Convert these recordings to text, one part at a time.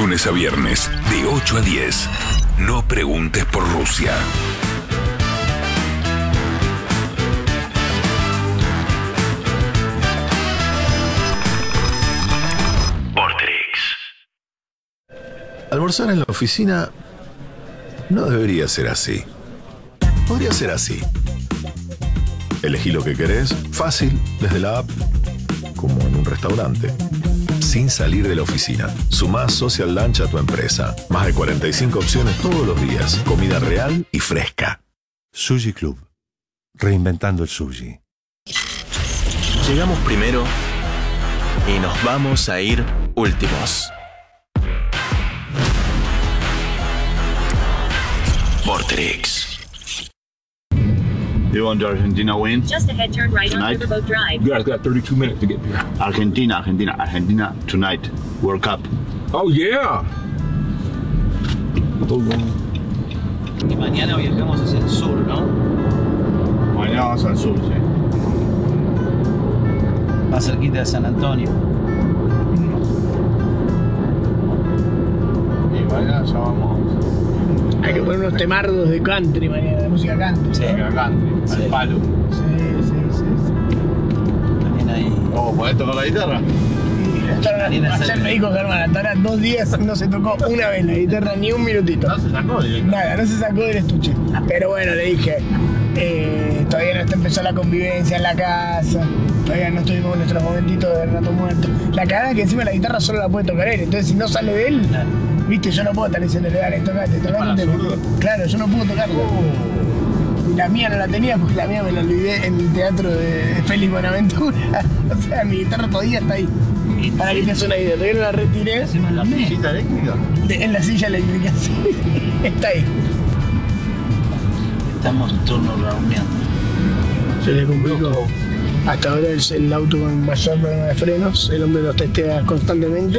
lunes a viernes, de 8 a 10. No preguntes por Rusia. Almorzar en la oficina no debería ser así. Podría ser así. Elegí lo que querés, fácil, desde la app, como en un restaurante. Sin salir de la oficina. Sumá Social Lunch a tu empresa. Más de 45 opciones todos los días. Comida real y fresca. Sushi Club. Reinventando el sushi. Llegamos primero y nos vamos a ir últimos. Vortex. You want Argentina win? Just ahead, turn right Tonight? on Riverboat Drive. You guys got 32 minutes to get here. Argentina tonight. World Cup. Oh, yeah. Y mañana viajamos hacia el sur, ¿no? Mañana vamos al sur, sí. Más cerquita de San Antonio. Y mañana ya vamos. Hay que poner unos temardos de country mañana, de música country. Sí. Al palo. Sí. También ahí. Oh, ¿podés tocar la guitarra? Ayer me dijo Germán, hasta ahora 2 días no se tocó una vez la guitarra, ni un minutito. No se sacó directamente. Nada, no se sacó del estuche. Pero bueno, le dije, todavía no está empezó la convivencia en la casa, todavía no tuvimos en nuestros momentitos de rato muerto. La cagada es que encima la guitarra solo la puede tocar él, entonces si no sale de él, viste, yo no puedo estar diciéndole, dale, tocate. Claro, yo no puedo tocarla. Y la mía no la tenía porque la mía me la olvidé en el teatro de Félix Buenaventura. O sea, mi guitarra todavía está ahí. Para que te des una idea, todavía no la retiré. ¿En la sillita eléctrica? En la silla eléctrica, sí. Está ahí. Estamos en turno reuniendo. Se le complicó. Hasta ahora es el auto con mayor problema de frenos. El hombre los testea constantemente.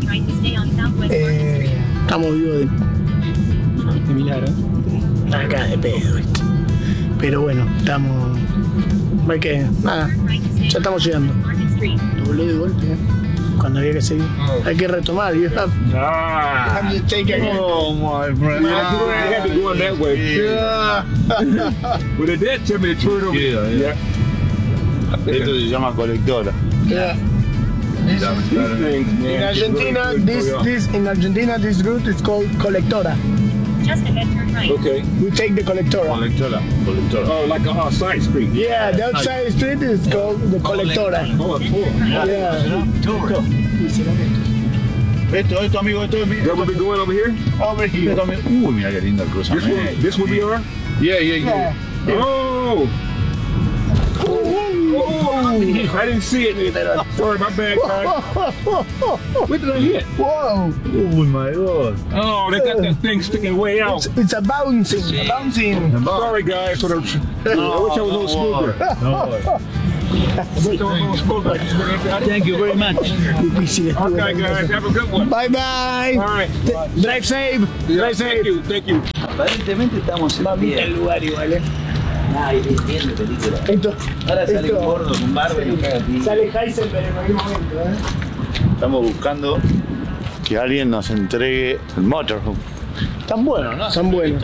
Estamos vivos de milagro. Acá de pedo, ¿viste? Pero bueno, estamos. Hay que. Nada. Ya estamos llegando. Dobló de golpe, ¿eh? Cuando había que seguir. Hay que retomar. You have to take it. Oh, my friend. You had to go in that way. Yeah. But at that time, it turned over. Yeah. Esto se llama colectora. Yeah. These things, man. In Argentina, this route is called colectora. Just ahead, turn right. Okay. We take the colectora. Colectora. Oh, like a side street. Yeah, the outside street is called the colectora. Oh, cool. Yeah. Esto, amigo, esto es mío. That would be going over here? Over here. Uy, mira qué lindo el cruzamiento. This would be our? Yeah. Oh! Oh! I didn't see it. Sorry, my bad, guys. What did I hit? Whoa! Oh my God. Oh, they got that thing sticking way out. It's a bouncing. Sorry, guys, for the. I wish I was a little smoother. Thank you very much. Okay, guys, have a good one. Bye bye. All right. Drive safe. Drive safe. Thank you. Aparentemente estamos en Mamita el pie. lugar igual, ¿eh? Ay, bien de película. Esto. Ahora sale un gordo con barba y un cagatí. Sale Heisenberg en cualquier momento, ¿eh? Estamos buscando que alguien nos entregue el motorhome. Están buenos, ¿no? Están buenos.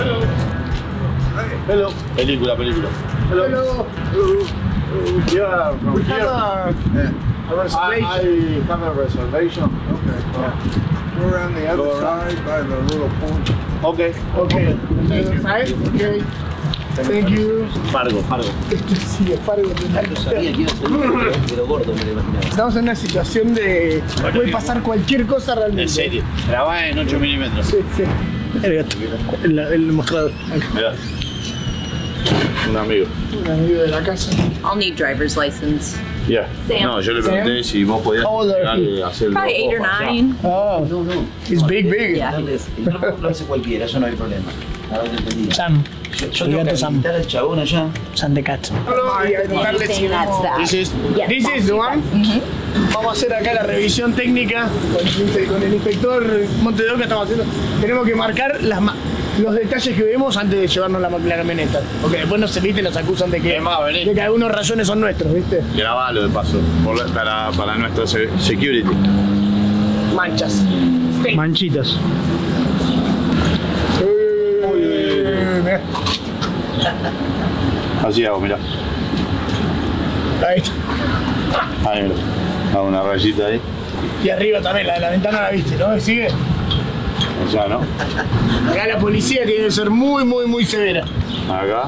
Hello. Película. Hello. Yeah, from We have a reservation. I have a reservation. Okay. We're on the other side by the little point. Okay. Okay. Okay. Thank you. Fargo. Sí, es Fargo total. Yo sabía que iba a salir, pero gordo me lo imaginaba. Estamos en una situación de. Puede pasar cualquier cosa realmente. En serio. Grabá en 8 milímetros. Sí. El gato. El mostrador. Mirá. Un amigo. Un amigo de la casa. I'll need driver's license. Yeah. Sam. No, yo le pregunté si vos podías How old are you? hacer el Probably 8 or drop-off allá. 9. Oh, No. it's big. Yeah. El trabajo lo hace cualquiera, eso no hay problema. Ahora te entendí. Sam. Yo El tengo que gato Sam. habilitar al chabón allá. Sam the cat. You're saying that's that. This is Yes. This is the one. Vamos a hacer acá la revisión técnica con el inspector Montedoca. Estamos haciendo. Tenemos que marcar los detalles que vemos antes de llevarnos la camioneta. Porque después nos acusan de que, Es más, vení. de que algunos rayones son nuestros, ¿viste? grabalo de paso para nuestro security. Manchas. Manchitas. Mirá. Así hago, mirá. Ahí está. Ahí, mirá. Hago una rayita ahí. Y arriba también, la de la ventana la viste, ¿no? ¿Sigue? Ya, ¿no? Acá la policía tiene que ser muy severa. Acá.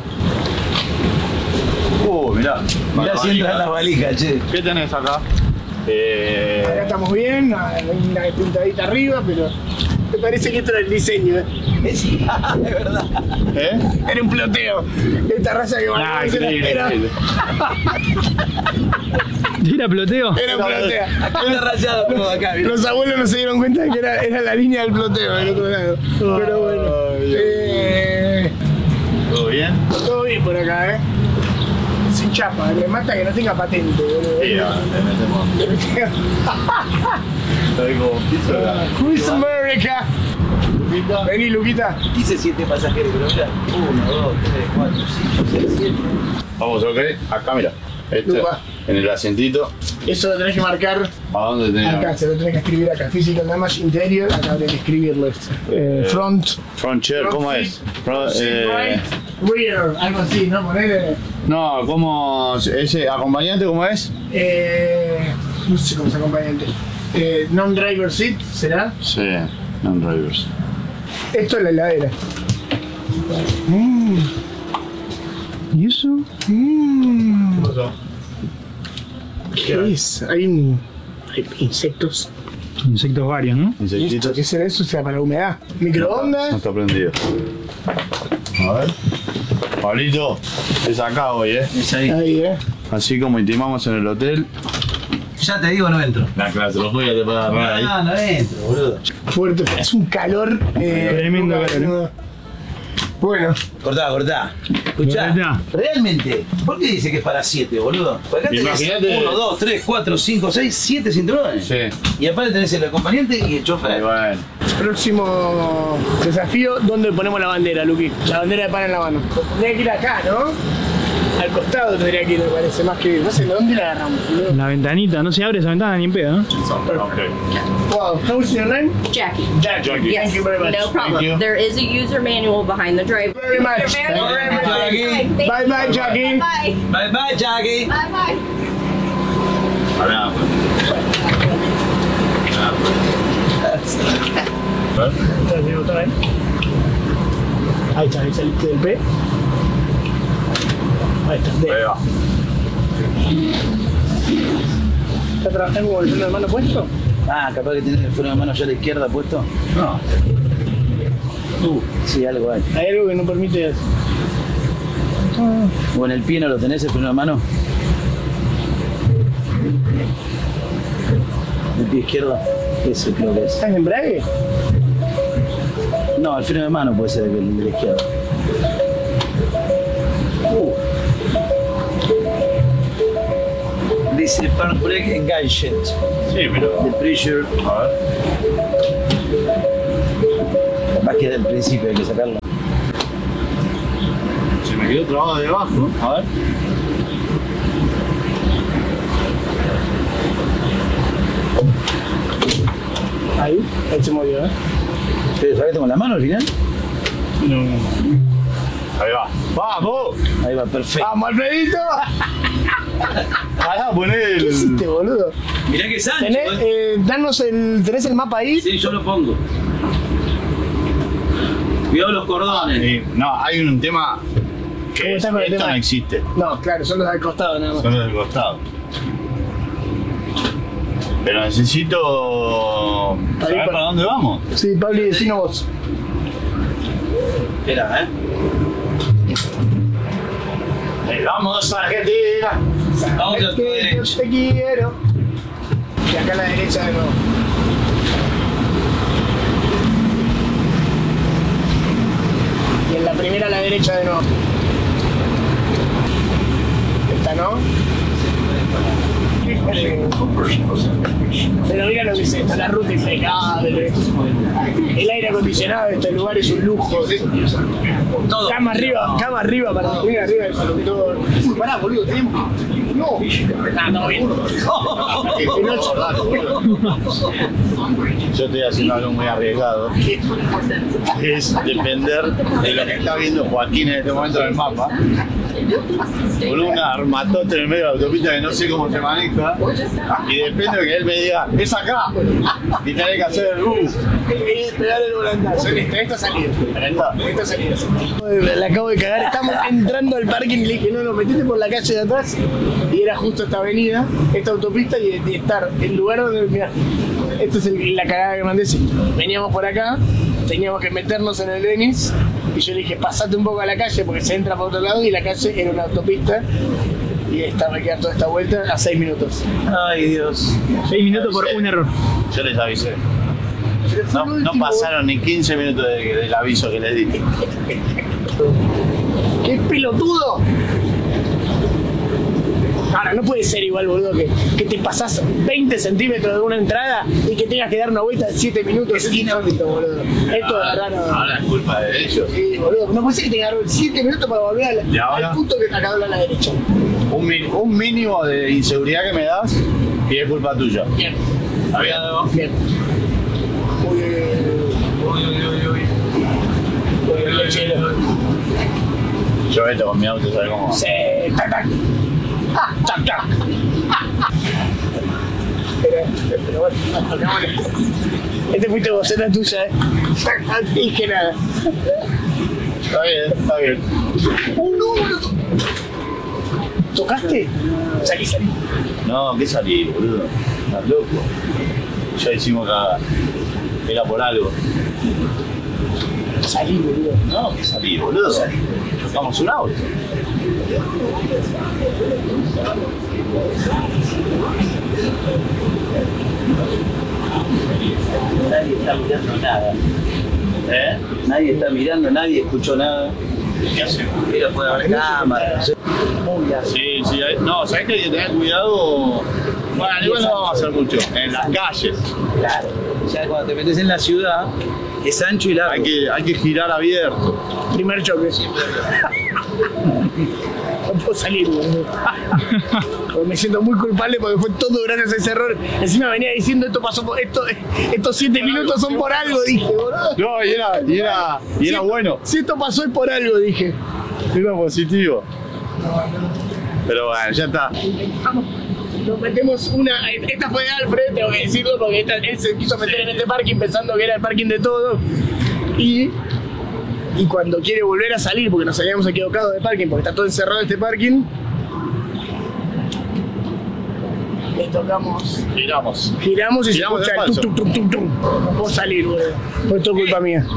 Mirá. Mirá si entra en las valijas, che. ¿Qué tenés acá? Acá estamos bien, hay una pintadita arriba, pero me parece que esto era el diseño, Es verdad. Era un ploteo. Esta raza que va a ¿Era ploteo? Era un ploteo. Acá está rayado todo acá, mirá. Los abuelos no se dieron cuenta de que era la línea del ploteo del otro lado. Pero bueno. ¿Todo bien? Todo bien por acá, sin chapa, le mata que no tenga patente, boludo. Sí, le metemos. Who's America? Luquita. Vení, Luquita. Dice 7 pasajeros, pero mirá. 1, 2, 3, 4, 5, 6, 7. Vamos, ok. Acá, mira. Lupa. En el asientito. Eso lo tenés que marcar ¿A dónde tenés? acá, se lo tenés que escribir acá. Physical damage interior, acá habría que escribirlo. Front. Front chair, ¿cómo es? Right, rear, algo así, ¿no? Ponele. No, ¿cómo? ¿Ese acompañante cómo es? No sé cómo es acompañante. Non-driver seat, ¿será? Sí, non-drivers. Esto es la heladera. ¿Y eso? ¿Qué pasó? ¿Qué es? Hay insectos. Insectos varios, ¿no? ¿Y esto? Insectitos. ¿Qué será eso? O sea, para la humedad. No ¿Microondas? está prendido. A ver. Pablito, es acá hoy, Es ahí. Ahí, Así como intimamos en el hotel. Ya te digo, no entro. La clase, los voy a te puedo agarrar ahí. No, no entro, boludo. Fuerte, es un calor. Tremendo nunca- calor, Bueno, Cortá. Escuchá, Cortá. realmente, ¿por qué dice que es para 7, boludo? Porque acá tenés Imagínate- 1, 2, 3, 4, 5, 6, 7 cinturones. Sí. Y aparte tenés el acompañante y el chofer. Bueno. próximo desafío, ¿dónde ponemos la bandera, Luqui? La bandera de pan en la mano. Tendría que ir acá, ¿no? Al costado tendría que ir, me parece, más que ir. No sé, ¿dónde la agarramos? boludo? La ventanita, no se abre esa ventana ni en pedo, ¿no? Wow, how's your name? Jackie. Jackie. Yes, Thank you very much. no problem. you. There is a user manual behind the driver. Very much. Thank you very much. Jackie. Bye bye, Jackie. Bye. Bye bye, Jackie. Bye bye. Pará, Ahí está, ahí saliste del P. Ahí está, D. Ahí va. ¿Está trabajando con el freno de mano puesto? Ah, capaz que tenés el freno de mano ya a la izquierda puesto. No. Sí, algo hay. Hay algo que no permite. O en el pie no lo tenés el freno de mano. El pie izquierdo. Ese creo que es. ¿Estás en embrague? No, el freno de mano puede ser el de la izquierda. Dice Park Brake Engaged. Sí, pero. The pressure. A ver. Capaz que del principio hay que sacarlo. Se me quedó trabado debajo. A ver. Ahí se movió, ¿eh? ¿Te sacaste con la mano al final? Ahí va. ¡Vamos! Ahí va, perfecto. ¡Vamos, Alfredito! Pará, poné el. ¿Qué hiciste, boludo? Mirá que Sancho. ¿Tenés el mapa ahí? Sí, yo lo pongo. Cuidado los cordones. No, hay un tema que ¿Cómo estás con el esto tema? no existe. No, claro, son los del costado nada más. Son los del costado. Pero necesito saber para- para dónde vamos. Sí, Pablo, decinos vos. Espera, ¡Vamos, Argentina! Vamos a tu Que yo derecha. te quiero. Y acá a la derecha de nuevo. Y en la primera a la derecha de nuevo. Esta no. Pero mira lo que es esto, la ruta impecable. El aire acondicionado de este lugar es un lujo. Todo. Cama arriba para dormir arriba del conductor. Uy, pará, boludo, tenemos. No, todo bien. Yo estoy haciendo algo muy arriesgado. Es depender de lo que está viendo Joaquín en este momento en el mapa. Con una armatote en el medio de la autopista que no sé cómo se maneja. Y depende de que él me diga, es acá. Y tenés que hacer el Pegar el volantazo. Esta salida. Esta salida. La acabo de cagar. Estamos entrando al parking y le dije, no, metete por la calle de atrás. Y era justo esta avenida, esta autopista y estar el lugar donde, mirá, esta es la cagada que mandé. Sí. Veníamos por acá, teníamos que meternos en el Denis y yo le dije, pasate un poco a la calle porque se entra por otro lado y la calle era una autopista y me queda toda esta vuelta a 6 minutos. Ay, Dios. 6 minutos por un error. Yo les avisé. No pasaron ni 15 minutos del aviso que les di. ¡Qué pelotudo! Ahora, no puede ser igual, boludo, que te pasás 20 centímetros de una entrada y que tengas que dar una vuelta de 7 minutos. Es inaudito, boludo. Esto de verdad no. Ahora es culpa de ellos. Sí, boludo. No puede ser que tengas que dar 7 minutos para volver al punto que te acabó a la derecha. Un mínimo de inseguridad que me das y es culpa tuya. Bien. ¿Está bien? Bien. Yo esto con mi auto, ¿sabes cómo? Sí, tac, tac. Tac, tac. Pero bueno, acabamos. Este fuiste vos, era tuya, No te dije nada. Está bien. No. ¿Tocaste? Salí. No, ¿qué salí, boludo? Estás loco. Ya hicimos cagada. Era por algo. Salí, boludo. No, ¿qué salí, boludo? Chocamos un auto. Nadie está mirando nada. Nadie está mirando, nadie escuchó nada. ¿Qué hacemos? Pero puede haber cámaras. Sí, no, ¿sabés que hay que tener cuidado? Bueno, igual no vamos a hacer mucho. En las calles. Claro. Ya cuando te metes en la ciudad, es ancho y largo. Hay que girar abierto. Primer choque. No puedo salir, boludo. Me siento muy culpable porque fue todo gracias a ese error. Encima venía diciendo estos 7 minutos son por algo, dije, boludo. No, y era bueno. Si esto pasó es por algo, dije. Era positivo. Pero bueno, ya está. Nos metemos una. Esta fue de Alfred, tengo que decirlo, porque él se quiso meter en este parking pensando que era el parking de todo. Y cuando quiere volver a salir, porque nos habíamos equivocado de parking, porque está todo encerrado este parking, le tocamos. Giramos y se escucha el tum, tum, tum, tum. No puedo salir, boludo. Fue todo culpa mía.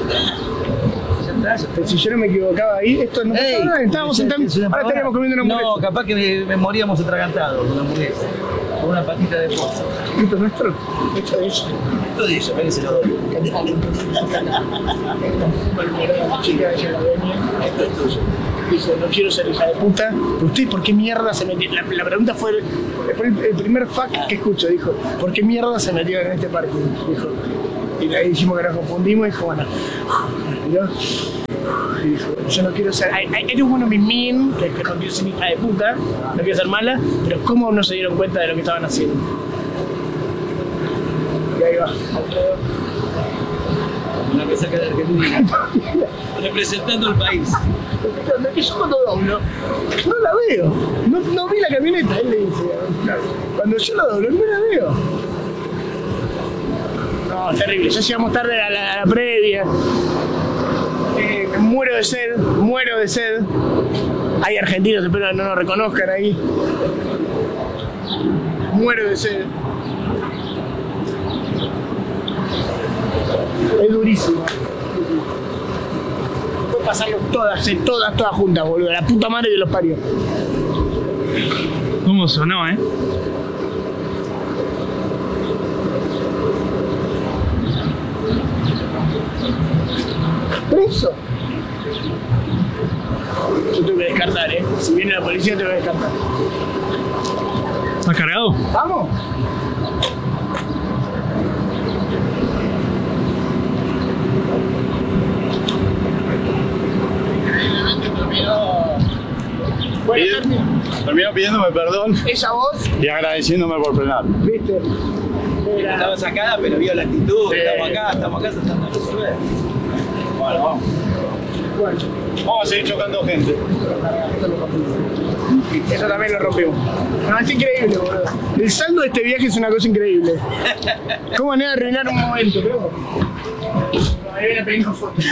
Si yo no me equivocaba ahí, esto no pasaba nada. Estábamos sentados, ahora estaríamos comiendo una hamburguesa. No, capaz que me moríamos atragantados con una hamburguesa. Con una patita de pollo. ¿Esto es nuestro? Esto de ellos. Esto de ellos, que se lo doy. La chica, ella la dueña, esto es tuyo. Dijo, no quiero ser hija de puta. ¿Usted por qué mierda se metió? La pregunta fue el primer fuck que escucho. Dijo, ¿por qué mierda se metió en este parking? Dijo. Y ahí dijimos que nos confundimos y dijo, bueno, miró. Y dijo, yo no quiero ser. Eres uno de mis min, que no quiero ser hija de puta, no quiero ser mala, pero ¿cómo no se dieron cuenta de lo que estaban haciendo? Y ahí va, Alfredo. Una casaca de Argentina. Representando el país. Que yo cuando doblo, no la veo. No vi la camioneta, él le dice. Cuando yo la doblo, no la veo. No, terrible. Ya llegamos tarde a la previa. Muero de sed. Hay argentinos, espero no nos reconozcan ahí. Muero de sed. Es durísimo. Puede pasarlo todas juntas, boludo. La puta madre que los parió. ¿Cómo sonó, ¿Preso? Yo tengo que descartar, Si viene la policía tengo que descartar. ¿Estás cargado? ¿Vamos? Terminó pidiéndome perdón ¿Esa voz? y agradeciéndome por frenar. ¿Viste? Estaba sacada, pero vio la actitud. Estamos acá tratando de resolver. Bueno, vamos. Vamos a seguir chocando gente. Eso también lo rompimos. No, es increíble, boludo. El saldo de este viaje es una cosa increíble. ¿Cómo van a arruinar un momento, creo? Ahí viene pidiendo fotos.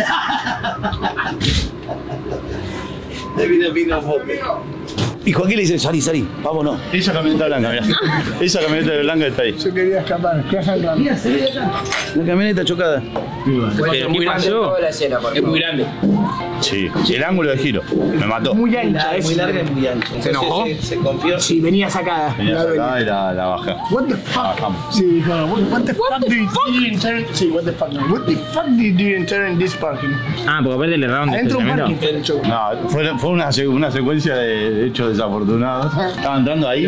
Ahí viene pidiendo fotos. Y Joaquín le dice, salí, vámonos. Esa camioneta blanca, mirá. Esa camioneta blanca está ahí. Yo quería escapar, ¿qué hacen rápido? Mira, se ve de acá. Una camioneta chocada. Es muy grande toda la escena, es muy grande. Sí, el ángulo de giro. Me mató. Muy ancha, Es muy larga y muy ancha. ¿Se enojó? Se confió. Sí, venía sacada. Venía la dueña. acá y la bajé. What the fuck? Bajamos. Sí, dijo, what the fuck do you do in turn? Sí, what the fuck, no. What the fuck do you do in turn in this parking? Ah, porque aparte le erraron de Adentro de un parking estacionamiento. fue el show. No, fue una secuencia de hechos desafortunados. Estaba entrando ahí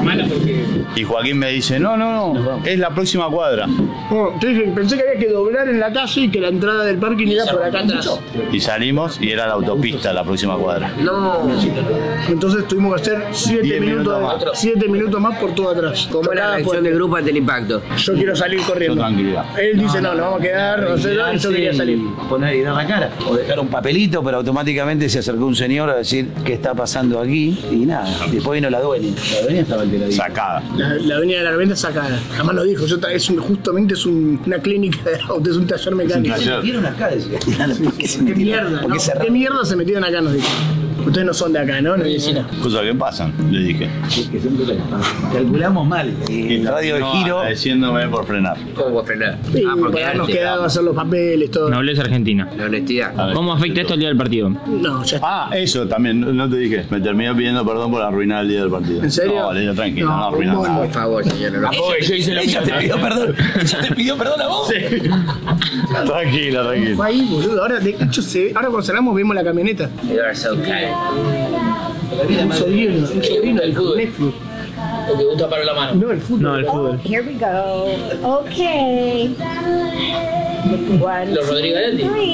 y Joaquín me dice, no, es la próxima cuadra. No, entonces pensé que había que doblar en la calle y que la entrada del parking era por acá atrás. Y salimos y era la autopista la próxima cuadra. No. Entonces tuvimos que hacer 7 10 minutos, minutos 7 minutos más por todo atrás. ¿Cómo la reacción del grupo ante el impacto? Yo quiero salir corriendo. Yo tranquilidad. Él dice, no, nos vamos a quedar, no sé, y yo quería salir. Poner y dar la cara. O dejar un papelito, pero automáticamente se acercó un señor a decir qué está pasando aquí y nada. Después vino la dueña. La dueña estaba alteradita. Sacada. La dueña de la reventa es sacada. Jamás lo dijo. Justamente es una clínica de autos, es un taller mecánico. Es un taller. Metieron acá, decía. ¿Por qué se ¿Qué metieron? mierda? ¿Por qué ¿No? cerraron? ¿Qué mierda se metieron acá? Nos dijo. Ustedes no son de acá, ¿no? Cosas que pasan, le dije. Que son cosas que pasan. Calculamos mal. El radio de giro. Agradeciéndome por frenar. ¿Cómo vos frenar? Sí, Porque por habernos antes, quedado a hacer los papeles, todo. Nobleza argentina. la honestidad. ¿Cómo afecta esto el día del partido? No, ya está. Ah, eso también, no te dije. Me terminé pidiendo perdón por arruinar el día del partido. ¿En serio? No, le digo tranquilo, no, No, arruinar bueno. nada. Por favor, señor. No. Yo hice lo Ella te pidió perdón. Ella te pidió perdón a vos. Tranquila, tranquila. Fue ahí, boludo. Ahora, de hecho, ahora cuando salgamos vemos la camioneta. You are so kind. Un sobrino del fútbol. Netflix. ¿O te gusta para la mano? No, el fútbol. No, el fútbol. Here we go. Okay. One, Los Rodrigo Galetti. 3.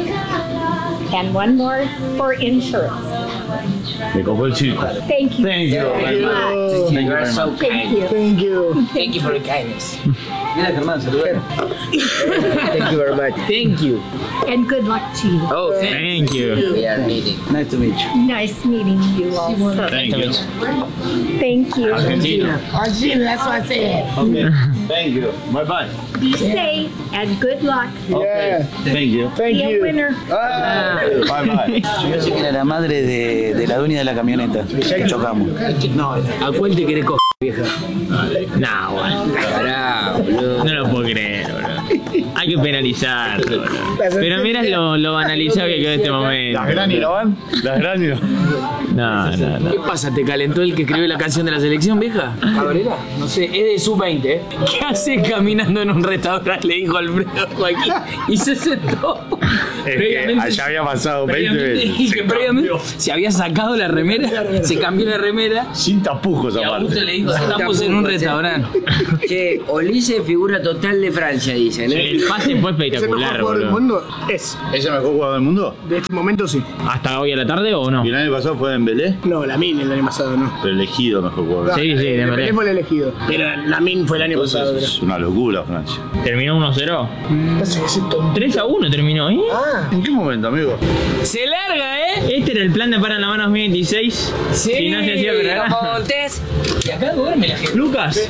And one more for insurance. Me copó el circo. Thank you. Thank you very much. Oh, You are so Thank kind. you. thank you. Thank you for the kindness. Mira, Germán, saludar. Thank you very much. Thank you. And good luck to you. Oh, Thank you. We are meeting. Nice to meet you. Nice meeting you also. Thank you. Thank you. Argentina. Argentina, that's what I said. Okay. Thank you. Bye bye. Be safe and good luck. Yeah, Thank you. thank Be a you. winner. Bye bye. Yo pensé que era la madre de la dueña de la camioneta que chocamos. No, ¿a cuál te querés coger, vieja? No, bueno. Pará, boludo. No lo puedo creer, boludo. Hay que penalizarlo, boludo. Pero mira lo banalizado que quedó en este momento. Las Granny no van. Las Granny no. No. ¿Qué pasa? ¿Te calentó el que escribió la canción de la selección, vieja? Cabrera. No sé, es de sub-20, ¿eh? ¿Qué haces caminando en un restaurante? Le dijo Alfredo Joaquín. Y se sentó. Allá había pasado 20 previamente, veces. que previamente se había sacado la remera, se cambió la remera. Sin tapujos Y Augusto aparte. le dijo, estamos en un restaurante. Che, Olise figura total de Francia, dicen, ¿eh? El pase fue ¿Es el espectacular, mejor jugador del boludo. mundo? Es. ¿Es el mejor jugador del mundo? De este momento sí. ¿Hasta hoy a la tarde o no? ¿Y el año pasado fue Dembélé? No, Lamin el año pasado no. Pero elegido mejor jugador. Sí, sí, Dembélé Dembélé. fue el elegido. Pero Lamin fue el año pasado, Entonces es una locura Francia. Terminó 1-0. creo. Ese tonto. 3-1 terminó, ¿eh? Ah, ¿En qué momento, amigo? Se larga, ¿eh? Este era el plan de Para la Mano 2026. Sí, Si no se hacía los Montes. Y acá duerme la gente. Lucas.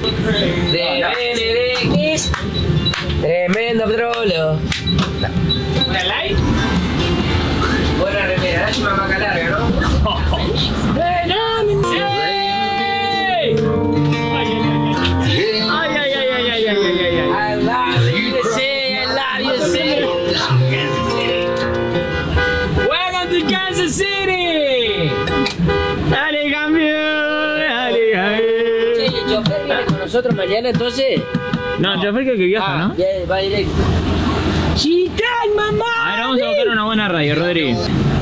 Tremendo trolo. ¿Una light? Buena remera, la última maca larga, ¿no? I love you, say, I love you, say. Welcome to Kansas City. Dale, campeón. Dale, campeón. Che, ¿el chofer viene con nosotros mañana entonces? No, yo creo que viaja, ¿no? Ya va directo. Chitán, mamá. A ver, vamos a buscar una buena radio, Rodri.